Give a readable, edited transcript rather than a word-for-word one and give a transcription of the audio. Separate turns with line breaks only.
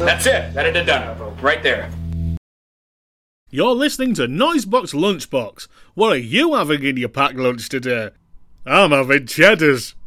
That's it. That it done. Right there.
You're listening to Noisebox Lunchbox. What are you having in your packed lunch today? I'm having cheddars.